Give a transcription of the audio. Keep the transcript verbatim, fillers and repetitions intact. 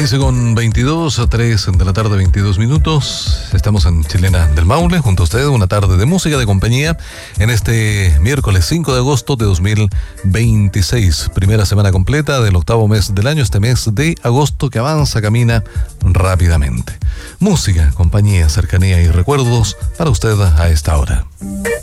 quince con veintidós, a tres de la tarde, veintidós minutos. Estamos en Chilena del Maule, junto a usted, una tarde de música de compañía en este miércoles cinco de agosto de dos mil veintiséis. Primera semana completa del octavo mes del año, este mes de agosto que avanza, camina rápidamente. Música, compañía, cercanía y recuerdos para usted a esta hora.